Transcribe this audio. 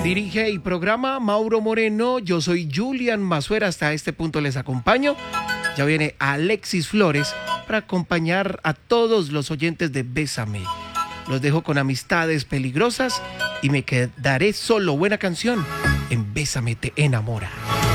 Dirige y programa Mauro Moreno. Yo soy Julian Masuera. Hasta este punto les acompaño. Ya viene Alexis Flores para acompañar a todos los oyentes de Bésame. Los dejo con Amistades Peligrosas y me quedaré solo. Buena canción en Bésame te enamora.